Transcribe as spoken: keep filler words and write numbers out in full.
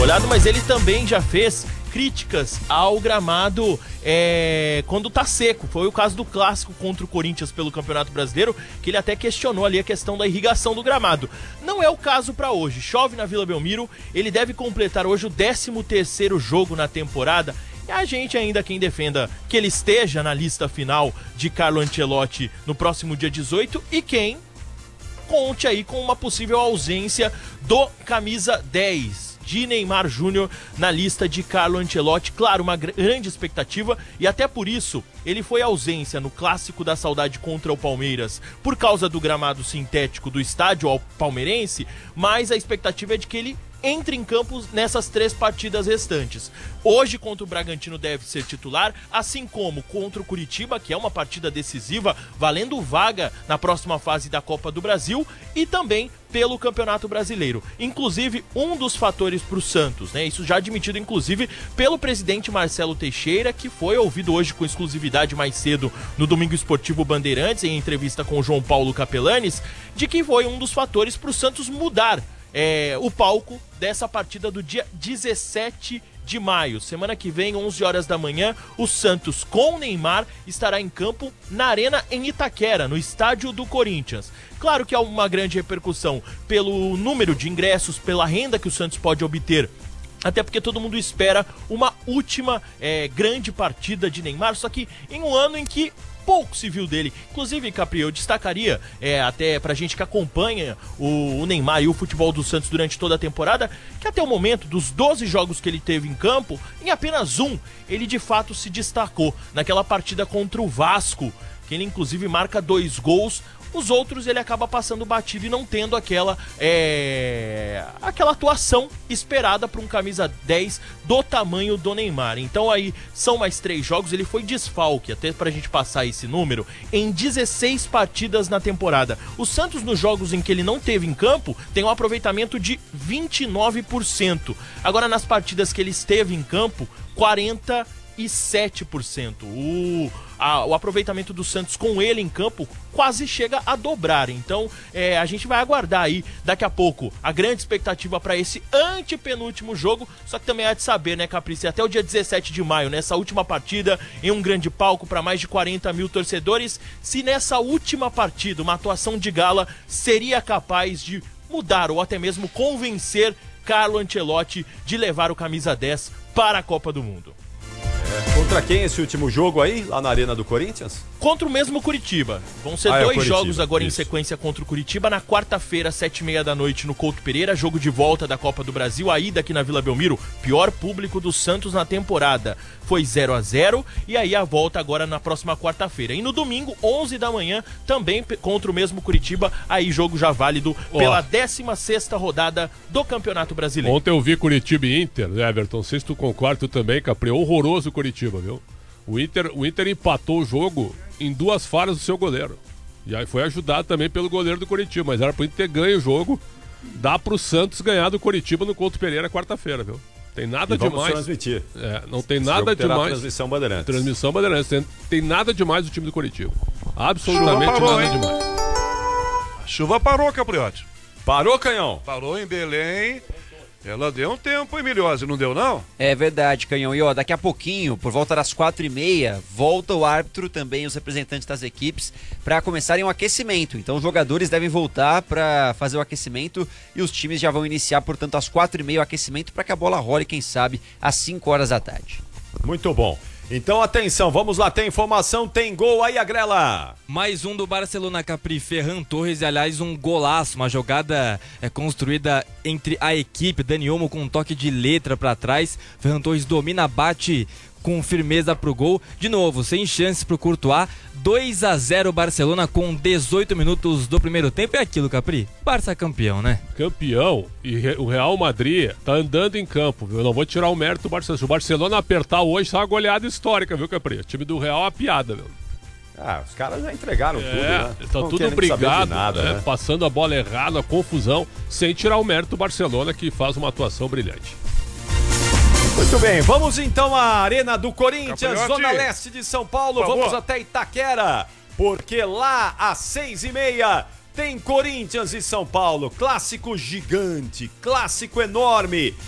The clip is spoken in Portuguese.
molhado, mas ele também já fez críticas ao gramado é, quando tá seco. Foi o caso do clássico contra o Corinthians pelo Campeonato Brasileiro, que ele até questionou ali a questão da irrigação do gramado. Não é o caso para hoje. Chove na Vila Belmiro, ele deve completar hoje o décimo terceiro jogo na temporada. E a gente ainda, quem defenda que ele esteja na lista final de Carlo Ancelotti no próximo dia dezoito, e quem conte aí com uma possível ausência do camisa dez. De Neymar Júnior na lista de Carlo Ancelotti. Claro, uma grande expectativa, e até por isso ele foi ausência no Clássico da Saudade contra o Palmeiras por causa do gramado sintético do estádio ao palmeirense, mas a expectativa é de que ele entre em campo nessas três partidas restantes. Hoje contra o Bragantino deve ser titular, assim como contra o Curitiba, que é uma partida decisiva, valendo vaga na próxima fase da Copa do Brasil, e também pelo Campeonato Brasileiro. Inclusive, um dos fatores para o Santos, né? Isso já admitido, inclusive, pelo presidente Marcelo Teixeira, que foi ouvido hoje com exclusividade mais cedo no Domingo Esportivo Bandeirantes, em entrevista com o João Paulo Capelanes, de que foi um dos fatores para o Santos mudar É, o palco dessa partida do dia dezessete de maio. Semana que vem, onze horas da manhã, o Santos com o Neymar estará em campo na Arena em Itaquera, no estádio do Corinthians. Claro que há uma grande repercussão pelo número de ingressos, pela renda que o Santos pode obter, até porque todo mundo espera uma última é, grande partida de Neymar, só que em um ano em que pouco se viu dele. Inclusive, Capri, eu destacaria, é, até pra gente que acompanha o, o Neymar e o futebol do Santos durante toda a temporada, que até o momento, dos doze jogos que ele teve em campo, em apenas um, ele de fato se destacou. Naquela partida contra o Vasco, que ele inclusive marca dois gols. Os outros ele acaba passando batido e não tendo aquela é, aquela atuação esperada para um camisa dez do tamanho do Neymar. Então aí são mais três jogos, ele foi desfalque, até pra gente passar esse número, em dezesseis partidas na temporada. O Santos, nos jogos em que ele não teve em campo, tem um aproveitamento de vinte e nove por cento. Agora, nas partidas que ele esteve em campo, quarenta e sete por cento. O, a, o aproveitamento do Santos com ele em campo quase chega a dobrar. Então é, a gente vai aguardar aí daqui a pouco a grande expectativa para esse antepenúltimo jogo. Só que também há de saber, né, Caprici, até o dia dezessete de maio, nessa última partida em um grande palco para mais de quarenta mil torcedores, se nessa última partida uma atuação de gala seria capaz de mudar ou até mesmo convencer Carlo Ancelotti de levar o camisa dez para a Copa do Mundo. É, contra quem esse último jogo aí, lá na Arena do Corinthians? Contra o mesmo Curitiba. Vão ser ah, dois é jogos agora isso. em sequência contra o Curitiba. Na quarta-feira, sete e meia da noite, no Couto Pereira, jogo de volta da Copa do Brasil. A ida aqui na Vila Belmiro, pior público do Santos na temporada. Foi zero a zero, e aí a volta agora na próxima quarta-feira. E no domingo, onze da manhã, também contra o mesmo Curitiba, aí jogo já válido oh. pela décima sexta rodada do Campeonato Brasileiro. Ontem eu vi Curitiba e Inter, né, Everton? Não sei se tu concorda, tu também, Capri. Horroroso o Curitiba, viu? O Inter, o Inter empatou o jogo em duas falhas do seu goleiro. E aí foi ajudado também pelo goleiro do Curitiba, mas era pro Inter ter ganho o jogo. Dá pro Santos ganhar do Curitiba no Couto Pereira quarta-feira, viu? Tem nada e vamos demais. transmitir. É, não tem Esse nada demais. Transmissão Bandeirantes. Transmissão Bandeirantes. Tem, tem nada demais do time do Curitiba. Absolutamente parou, nada hein? demais. A chuva parou, Capriotti. Parou, Canhão? Parou em Belém. Ela deu um tempo, hein, Miliose? Não deu, não? É verdade, Canhão. E ó, daqui a pouquinho, por volta das quatro e meia, volta o árbitro, também os representantes das equipes, para começarem o aquecimento. Então os jogadores devem voltar para fazer o aquecimento e os times já vão iniciar, portanto, às quatro e meia o aquecimento para que a bola role, quem sabe, às cinco horas da tarde. Muito bom. Então atenção, vamos lá, tem informação, tem gol aí, Agrela. Mais um do Barcelona, Capri, Ferran Torres, e aliás um golaço, uma jogada é, construída entre a equipe, Dani Olmo com um toque de letra para trás, Ferran Torres domina, bate com firmeza pro gol, de novo, sem chances pro Courtois, dois a zero Barcelona com dezoito minutos do primeiro tempo. É aquilo, Capri, Barça campeão, né? Campeão, e o Real Madrid tá andando em campo, viu? Eu não vou tirar o mérito do Barcelona. Se o Barcelona apertar hoje, tá uma goleada histórica, viu, Capri? O time do Real é uma piada, viu? Ah, os caras já entregaram é, tudo, né? Tá não tudo brigado, nada, né? né? Passando a bola errada, confusão, sem tirar o mérito do Barcelona, que faz uma atuação brilhante. Muito bem, vamos então à Arena do Corinthians, Capriotti. Zona Leste de São Paulo. Vamos até Itaquera, porque lá às seis e meia tem Corinthians e São Paulo. Clássico gigante, clássico enorme.